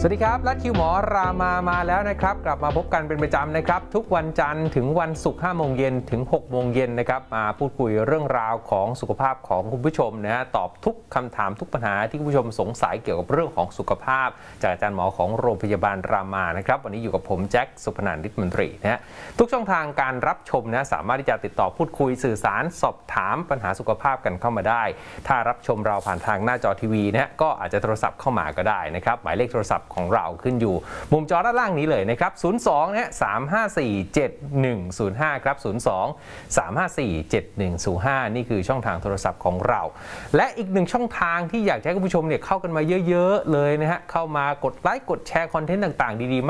สวัสดีครับลัดคิวหมอรามาแล้วนะครับกลับมาพบกันเป็นประจำนะครับทุกวันจันทร์ถึงวันศุกร์5 โมงเย็นถึง 6 โมงเย็นนะครับมาพูดคุยเรื่องราวของสุขภาพของคุณผู้ชมนะฮะตอบทุกคำถามทุกปัญหาที่คุณผู้ชมสงสัยเกี่ยวกับเรื่องของสุขภาพจากอาจารย์หมอของโรงพยาบาลรามานะครับวันนี้อยู่กับผมแจ็คสุพนันท์ฤทธิ์มนตรีนะฮะทุกช่องทางการรับชมนะสามารถที่จะติดต่อพูดคุยสื่อสารสอบถามปัญหาสุขภาพกันเข้ามาได้ถ้ารับชมเราผ่านทางหน้าจอทีวีนะก็อาจจะโทรศัพท์เข้ามาก็ได้นะครับหมายเลขโทรศัพท์ของเราขึ้นอยู่มุมจอด้านล่างนี้เลยนะครับ02นะ3547105ครับ02 3547105นี่คือช่องทางโทรศัพท์ของเราและอีกหนึ่งช่องทางที่อยากให้คุณผู้ชมเนี่ยเข้ากันมาเยอะๆเลยนะฮะเข้ามากดไลค์กดแชร์คอนเทนต์ต่างๆดีๆ